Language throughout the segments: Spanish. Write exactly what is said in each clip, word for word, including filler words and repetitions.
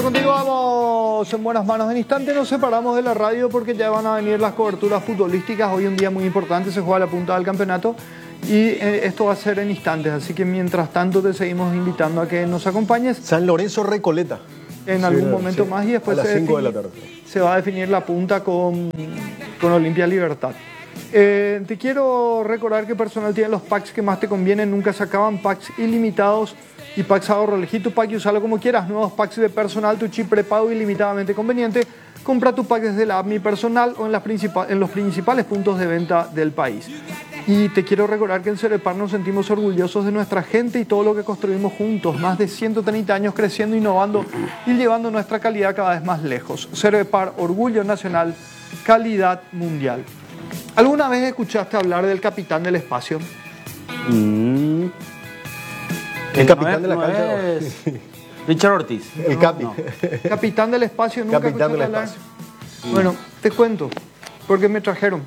continuamos en buenas manos. En instante nos separamos de la radio porque ya van a venir las coberturas futbolísticas. Hoy un día muy importante, se juega la punta del campeonato y eh, esto va a ser en instantes. Así que mientras tanto te seguimos invitando a que nos acompañes. San Lorenzo Recoleta. En sí, algún momento sí, más y después a las se, cinco de la defini- tarde. se va a definir la punta con, con Olimpia Libertad. Eh, te quiero recordar que Personal tiene los packs que más te convienen, nunca se acaban, packs ilimitados y packs ahorro. Elegí tu pack y usalo como quieras. Nuevos packs de Personal, tu chip prepago ilimitadamente conveniente. Compra tu pack desde la app Mi Personal o en, las principal, en los principales puntos de venta del país. Y te quiero recordar que en Cerepar nos sentimos orgullosos de nuestra gente y todo lo que construimos juntos. Más de ciento treinta años creciendo, innovando y llevando nuestra calidad cada vez más lejos. Cerepar, orgullo nacional, calidad mundial. ¿Alguna vez escuchaste hablar del capitán del espacio? Mm. El No capitán es- de la no cancha. es Richard Ortiz. El No, capi. no. Capitán del espacio, nunca Capitán escuchaste del hablar. espacio. Bueno, te cuento, porque me trajeron.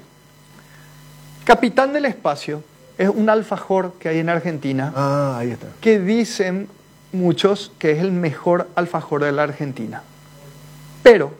Capitán del espacio es un alfajor que hay en Argentina, Ah, ahí está. que dicen muchos que es el mejor alfajor de la Argentina. Pero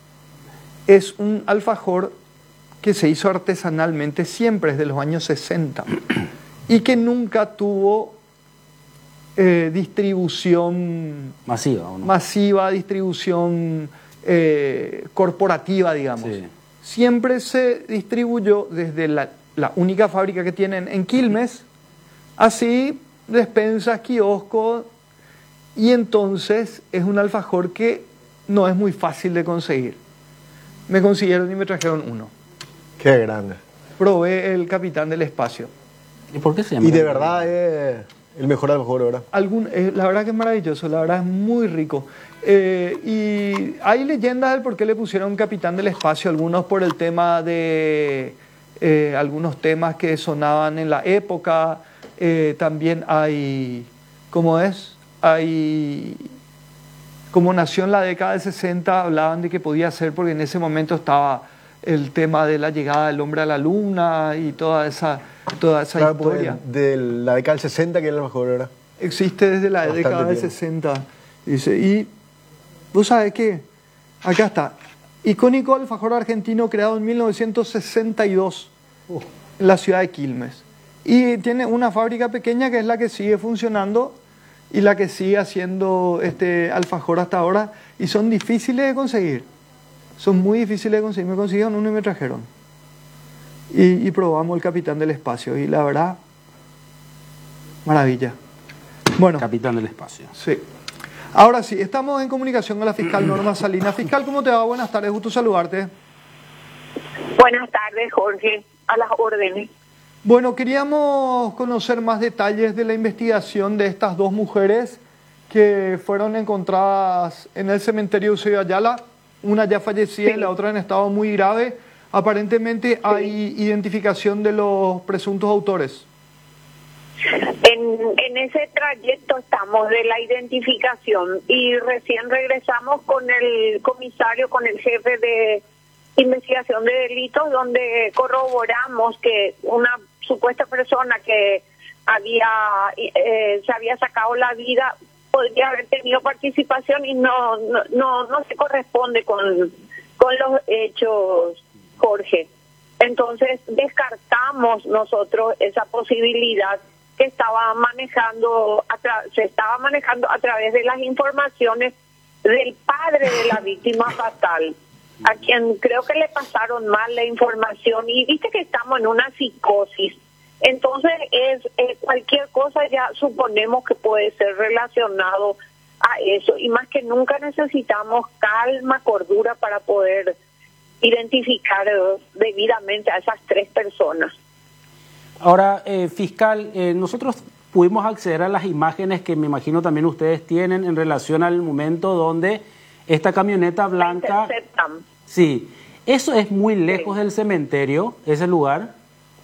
es un alfajor que se hizo artesanalmente siempre, desde los años sesenta, y que nunca tuvo eh, distribución Masiva, ¿o no? masiva, distribución eh, corporativa, digamos. Sí. Siempre se distribuyó desde la, la única fábrica que tienen en Quilmes, así despensas, kioscos, y entonces es un alfajor que no es muy fácil de conseguir. Me consiguieron y me trajeron uno. Qué grande. Probé el capitán del espacio. ¿Y por qué se llama? Y de verdad es el mejor alfajor, ¿verdad? Algún, eh, la verdad que es maravilloso, la verdad es muy rico. Eh, y hay leyendas del por qué le pusieron capitán del espacio, algunos por el tema de eh, algunos temas que sonaban en la época. Eh, también hay, ¿cómo es? Hay, como nació en la década del sesenta, hablaban de que podía ser porque en ese momento estaba el tema de la llegada del hombre a la luna y toda esa, toda esa Claro, pues, historia. de la década del sesenta, que es el mejor, ¿verdad? Existe desde la Bastante década del tiempo. sesenta. Dice, y vos sabés qué, acá está, icónico alfajor argentino creado en mil novecientos sesenta y dos Uh, en la ciudad de Quilmes. Y tiene una fábrica pequeña que es la que sigue funcionando y la que sigue haciendo este alfajor hasta ahora, y son difíciles de conseguir. Son muy difíciles de conseguir. Me consiguieron uno y me trajeron. Y, y probamos el capitán del espacio. Y la verdad, maravilla. Bueno, Capitán del espacio. sí. Ahora sí, estamos en comunicación con la fiscal Norma Salinas. Fiscal, ¿cómo te va? Buenas tardes, gusto saludarte. Buenas tardes, Jorge. A las órdenes. Bueno, queríamos conocer más detalles de la investigación de estas dos mujeres que fueron encontradas en el cementerio Eusebio Ayala. Una ya fallecida y Sí. la otra en estado muy grave. Aparentemente hay identificación de los presuntos autores. En, en ese trayecto estamos de la identificación y recién regresamos con el comisario, con el jefe de investigación de delitos, donde corroboramos que una supuesta persona que había eh, se había sacado la vida podría haber tenido participación y no no no, no se corresponde con, con los hechos, Jorge. Entonces descartamos nosotros esa posibilidad que estaba manejando a tra- se estaba manejando a través de las informaciones del padre de la víctima fatal, a quien creo que le pasaron mal la información, y viste que estamos en una psicosis. Entonces es eh, cualquier cosa ya suponemos que puede ser relacionado a eso, y más que nunca necesitamos calma, cordura para poder identificar eh, debidamente a esas tres personas. Ahora, eh, fiscal, eh, nosotros pudimos acceder a las imágenes que me imagino también ustedes tienen en relación al momento donde esta camioneta blanca... Interceptan. Sí, eso es muy lejos del cementerio, ese lugar.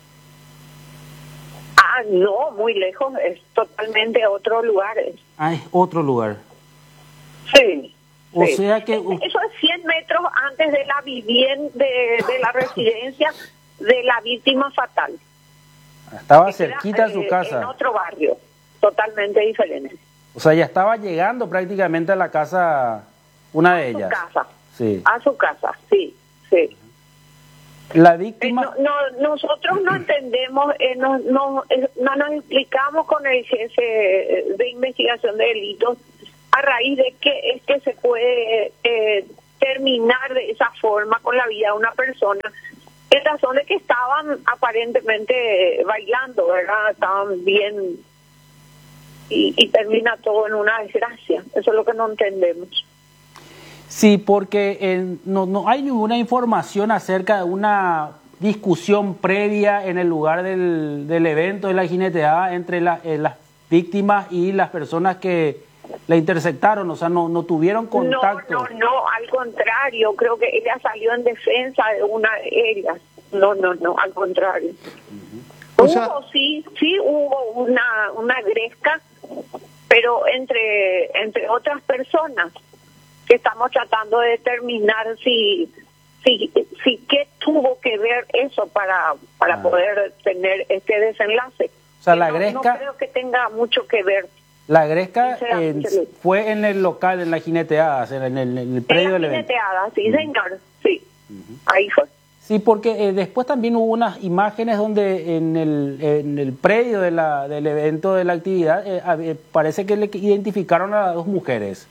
Ah, no, muy lejos, es totalmente otro lugar. Ah, es otro lugar. Sí. O sí. sea que... Eso es cien metros antes de la vivienda, de, de la residencia de la víctima fatal. Estaba Que queda, cerquita de su eh, casa. En otro barrio, totalmente diferente. O sea, ya estaba llegando prácticamente a la casa Una de a ellas. su casa. Sí. A su casa, sí, sí. La Eh, víctima... no, no, nosotros no entendemos, eh, no, no, eh, no nos explicamos con el jefe de investigación de delitos a raíz de que es que se puede eh, terminar de esa forma con la vida de una persona, en razón de que estaban aparentemente bailando, ¿verdad? Estaban bien y, y termina todo en una desgracia. Eso es lo que no entendemos. Sí, porque eh, no, no hay ninguna información acerca de una discusión previa en el lugar del, del evento de la jineteada entre la, eh, las víctimas y las personas que la interceptaron, o sea, no, no tuvieron contacto. No, no, no, al contrario, creo que ella salió en defensa de una de ellas. No, no, no, al contrario. O Hubo, sea- sí, sí hubo una, una gresca, pero entre, entre otras personas que estamos tratando de determinar si, si, si qué tuvo que ver eso para, para Ah. poder tener este desenlace. O sea, Que la no, gresca- no creo que tenga mucho que ver. La gresca Sinceramente, eh, Luis. fue en el local, en la jineteada, en el, en el predio En del la evento. jineteada, sí, señor, sí. Ahí fue. Sí, porque eh, después también hubo unas imágenes donde en el, en el predio de la, del evento, de la actividad, eh, hab- parece que le identificaron a dos mujeres.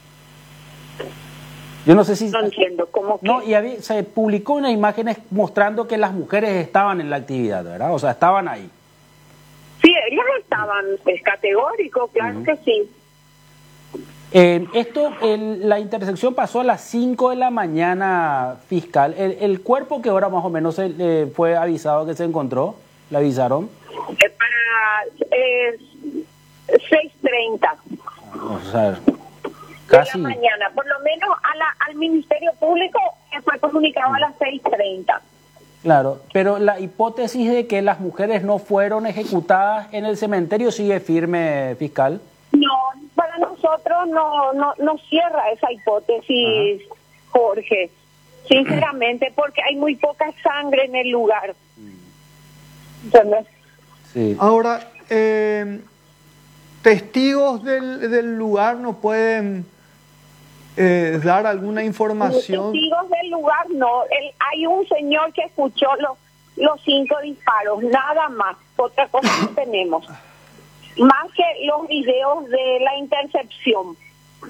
Yo no sé si... No entiendo cómo que... No, y había- se publicó unas imágenes mostrando que las mujeres estaban en la actividad, ¿verdad? O sea, estaban ahí. Sí, ellas estaban, es categórico, claro que sí. Eh, esto, el- la intersección pasó a las cinco de la mañana, fiscal. El, el cuerpo que ahora más o menos se, eh, fue avisado que se encontró, ¿le avisaron? Eh, para eh, seis treinta O sea, de casi... la mañana, por lo menos a la, al Ministerio Público eh, fue comunicado a las seis treinta. Claro, pero la hipótesis de que las mujeres no fueron ejecutadas en el cementerio sigue firme, fiscal. No, para nosotros no, no, no cierra esa hipótesis, Jorge, sinceramente, porque hay muy poca sangre en el lugar. ¿Entendés? Sí. Ahora, eh, testigos del, del lugar no pueden eh, dar alguna información. Testigos del lugar, no. El, hay un señor que escuchó los, los cinco disparos, nada más. Otra cosa no tenemos. Más que los videos de la intercepción.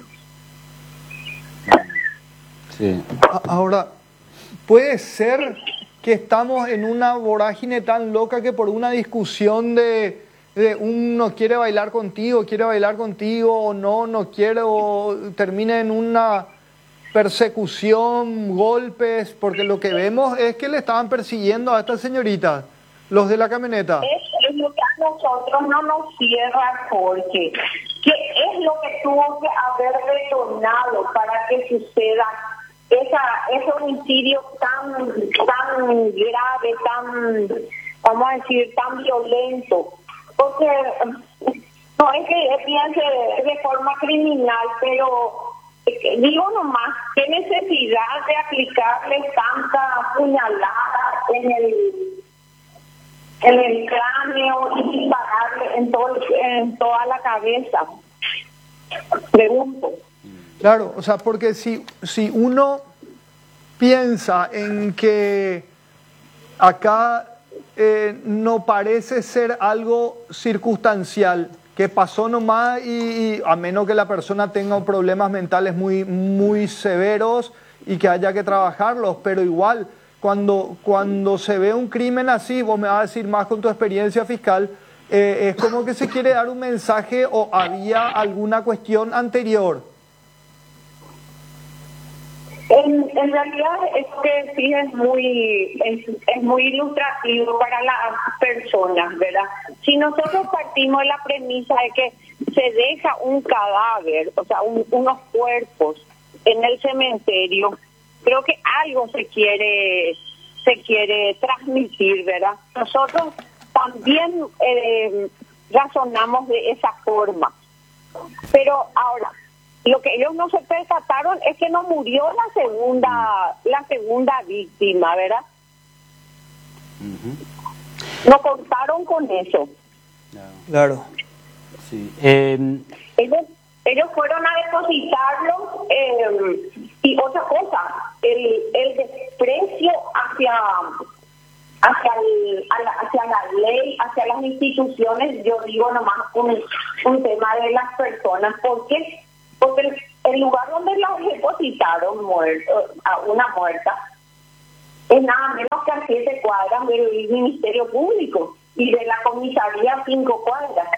Sí. A- Ahora, puede ser que estamos en una vorágine tan loca que por una discusión de, de uno quiere bailar contigo, quiere bailar contigo o no, no quiere, o termine en una persecución, golpes, porque lo que vemos es que le estaban persiguiendo a esta señorita, los de la camioneta. Es, es lo que a nosotros no nos cierra, Jorge. ¿Qué es lo que tuvo que haber detonado para que suceda esa, ese homicidio tan, tan grave, tan, vamos a decir, tan violento? Porque no es que piense de forma criminal, pero eh, digo nomás, qué necesidad de aplicarle tanta puñalada en el en el cráneo y dispararle en, todo, en toda la cabeza. Pregunto. Claro, o sea, porque si, si uno piensa en que acá eh, no parece ser algo circunstancial, que pasó nomás y, y a menos que la persona tenga problemas mentales muy, muy severos y que haya que trabajarlos, pero igual, cuando, cuando se ve un crimen así, vos me vas a decir más con tu experiencia fiscal, eh, es como que se quiere dar un mensaje o había alguna cuestión anterior. En, en realidad es que sí es muy es, es muy ilustrativo para las personas, ¿verdad? Si nosotros partimos de la premisa de que se deja un cadáver, o sea, un, unos cuerpos en el cementerio, creo que algo se quiere se quiere transmitir, ¿verdad? Nosotros también eh, razonamos de esa forma, pero ahora lo que ellos no se percataron es que no murió la segunda la segunda víctima, ¿verdad? Uh-huh. No contaron con eso. Claro. Sí. Eh, ellos, ellos fueron a depositarlo eh, y otra cosa, el, el desprecio hacia hacia, el, a la, hacia la ley, hacia las instituciones, yo digo nomás un, un tema de las personas. ¿Por qué? Porque el, el lugar donde la depositaron muerto, a una muerta es nada menos que a siete cuadras del Ministerio Público y de la comisaría cinco cuadras.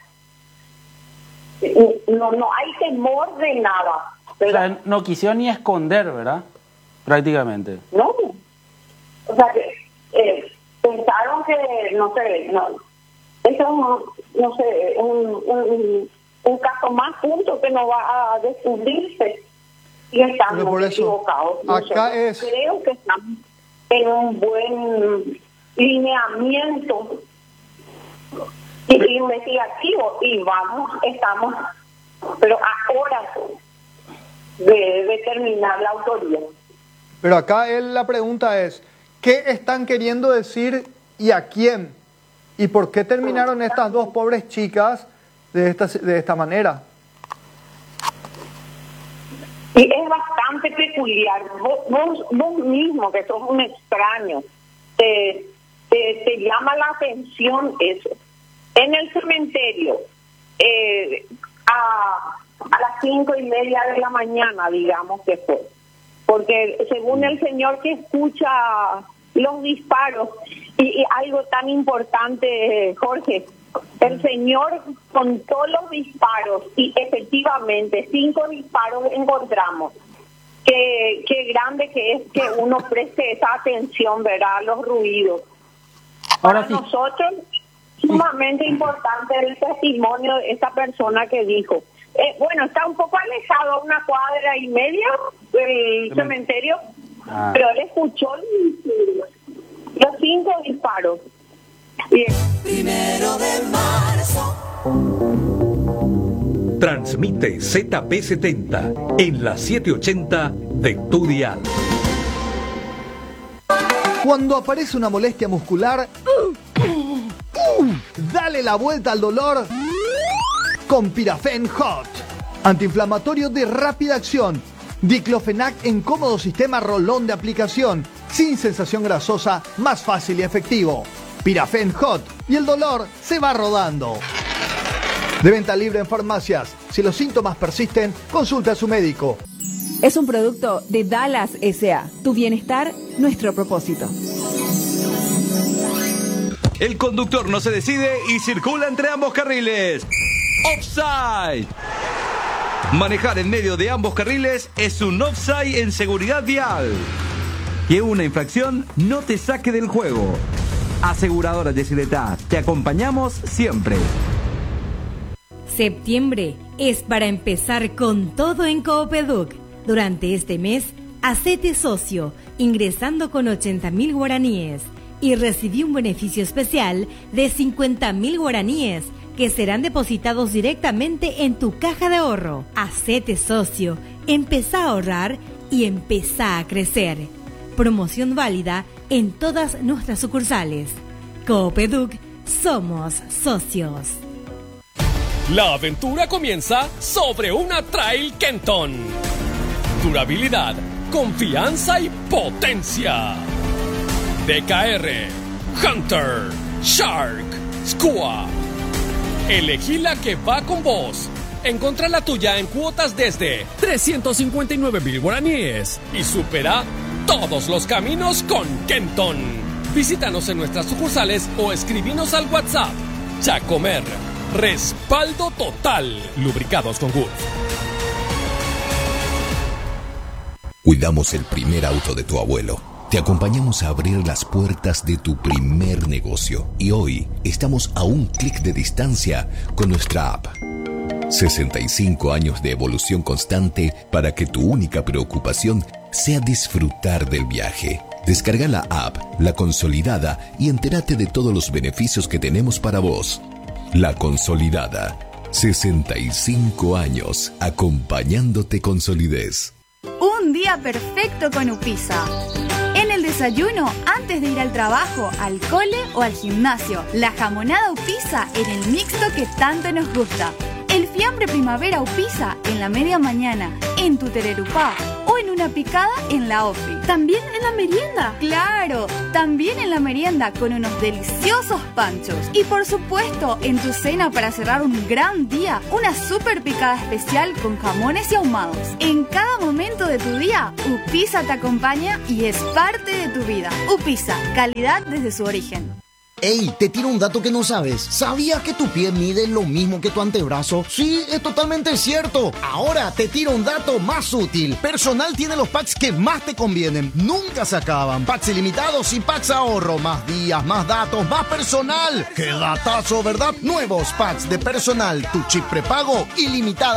No, no hay temor de nada. O sea, no quisieron ni esconder, ¿verdad? Prácticamente. No. O sea, que eh, pensaron que, no sé, no, eso es un, no sé, un, un, un caso más punto que no va a descubrirse. Y estamos por eso, equivocados. acá Yo es... creo que estamos en un buen lineamiento investigativo y vamos, estamos, pero a horas de determinar la autoría. Pero acá él, la pregunta es, ¿qué están queriendo decir y a quién? ¿Y por qué terminaron estas dos pobres chicas de esta, de esta manera? Y es bastante peculiar. Vos, vos, vos mismo, que sos un extraño, te, te, te llama la atención eso. En el cementerio, eh, a, a las cinco y media de la mañana, digamos que fue. Porque según el señor que escucha los disparos, y, y algo tan importante, Jorge, el señor contó los disparos y efectivamente cinco disparos encontramos. Qué, qué grande que es que uno preste esa atención, ¿verdad?, a los ruidos. Ahora Para sí. nosotros, sumamente importante el testimonio de esta persona que dijo. Eh, bueno, está un poco alejado, a una cuadra y media del cementerio, Ah. pero él escuchó los cinco disparos. Bien. Primero de marzo. Transmite Z P setenta en la setecientos ochenta de tu dial. Cuando aparece una molestia muscular, uh, uh, uh, dale la vuelta al dolor con Pirafen Hot. Antiinflamatorio de rápida acción. Diclofenac en cómodo sistema rolón de aplicación. Sin sensación grasosa, más fácil y efectivo. Pirafen Hot. Y el dolor se va rodando. De venta libre en farmacias. Si los síntomas persisten, consulta a su médico. Es un producto de Dallas S A Tu bienestar, nuestro propósito. El conductor no se decide y circula entre ambos carriles. Offside. Manejar en medio de ambos carriles es un offside en seguridad vial. Que una infracción no te saque del juego. Aseguradora Yesileta, te acompañamos siempre. Septiembre es para empezar con todo en Coopeduc. Durante este mes, hacete socio ingresando con ochenta mil guaraníes y recibí un beneficio especial de cincuenta mil guaraníes que serán depositados directamente en tu caja de ahorro. Hacete socio, empezá a ahorrar y empezá a crecer. Promoción válida en todas nuestras sucursales. Coopeduc, somos socios. La aventura comienza sobre una Trail Kenton. Durabilidad, confianza y potencia. D K R, Hunter, Shark, Skua. Elegí la que va con vos. Encontrá la tuya en cuotas desde trescientos cincuenta y nueve mil guaraníes y supera todos los caminos con Kenton. Visítanos en nuestras sucursales o escribinos al WhatsApp. Chacomer, respaldo total. Lubricados con Gulf. Cuidamos el primer auto de tu abuelo. Te acompañamos a abrir las puertas de tu primer negocio. Y hoy estamos a un clic de distancia con nuestra app. sesenta y cinco años de evolución constante para que tu única preocupación sea disfrutar del viaje. Descarga la app, La Consolidada, y entérate de todos los beneficios que tenemos para vos. La Consolidada. sesenta y cinco años acompañándote con solidez. Un día perfecto con Upisa. En el desayuno, antes de ir al trabajo, al cole o al gimnasio, la jamonada Upisa en el mixto que tanto nos gusta. El fiambre primavera Upisa en la media mañana, en tu tererupá. o en una picada en la OFI. ¿También en la merienda? ¡Claro! También en la merienda con unos deliciosos panchos. Y por supuesto, en tu cena para cerrar un gran día, una super picada especial con jamones y ahumados. En cada momento de tu día, Upisa te acompaña y es parte de tu vida. Upisa, calidad desde su origen. Ey, te tiro un dato que no sabes. ¿Sabías que tu pie mide lo mismo que tu antebrazo? Sí, es totalmente cierto. Ahora te tiro un dato más útil. Personal tiene los packs que más te convienen. Nunca se acaban. Packs ilimitados y packs ahorro. Más días, más datos, más personal. ¡Qué datazo, verdad! Nuevos packs de Personal. Tu chip prepago ilimitada.